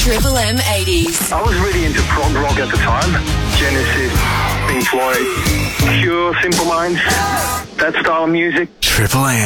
Triple M 80s. I was really into prog rock at the time. Genesis, Pink Floyd, Cure, Simple Minds, that style of music. Triple M.